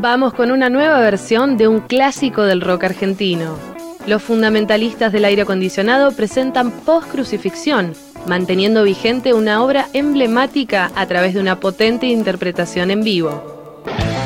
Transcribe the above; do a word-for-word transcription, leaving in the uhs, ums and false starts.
Vamos con una nueva versión de un clásico del rock argentino. Los fundamentalistas del aire acondicionado presentan Post-Crucifixión, manteniendo vigente una obra emblemática a través de una potente interpretación en vivo.